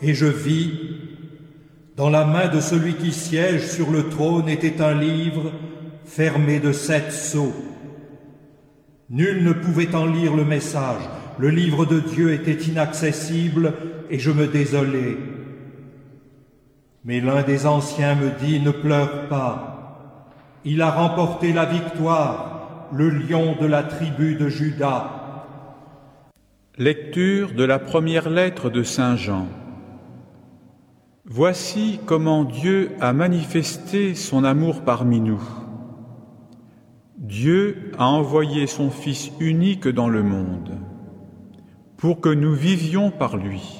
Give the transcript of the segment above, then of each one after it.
et je vis. Dans la main de celui qui siège sur le trône était un livre fermé de 7 sceaux. Nul ne pouvait en lire le message. Le livre de Dieu était inaccessible et je me désolais. Mais l'un des anciens me dit, ne pleure pas. Il a remporté la victoire, le lion de la tribu de Juda. Lecture de la première lettre de Saint Jean. Voici comment Dieu a manifesté son amour parmi nous. Dieu a envoyé son Fils unique dans le monde, pour que nous vivions par lui.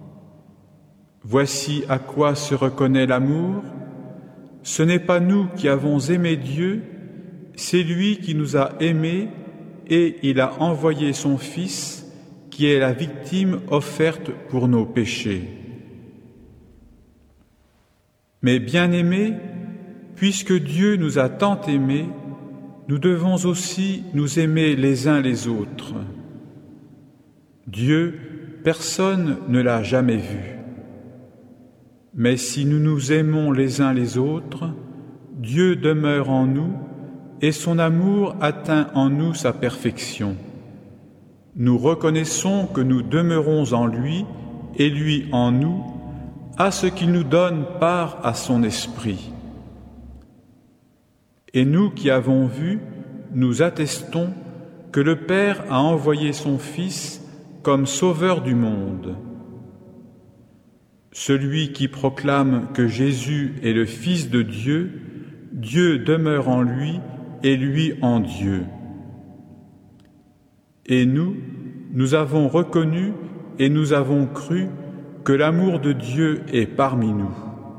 Voici à quoi se reconnaît l'amour. Ce n'est pas nous qui avons aimé Dieu, c'est lui qui nous a aimés et il a envoyé son Fils, qui est la victime offerte pour nos péchés. Mais bien-aimés, puisque Dieu nous a tant aimés, nous devons aussi nous aimer les uns les autres. Dieu, personne ne l'a jamais vu. Mais si nous nous aimons les uns les autres, Dieu demeure en nous et son amour atteint en nous sa perfection. Nous reconnaissons que nous demeurons en lui et lui en nous, à ce qu'il nous donne part à son esprit. Et nous qui avons vu, nous attestons que le Père a envoyé son Fils comme Sauveur du monde. Celui qui proclame que Jésus est le Fils de Dieu, Dieu demeure en lui et lui en Dieu. Et nous avons reconnu et nous avons cru que l'amour de Dieu est parmi nous.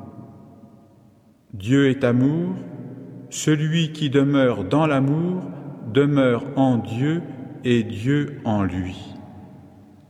Dieu est amour, celui qui demeure dans l'amour demeure en Dieu et Dieu en lui.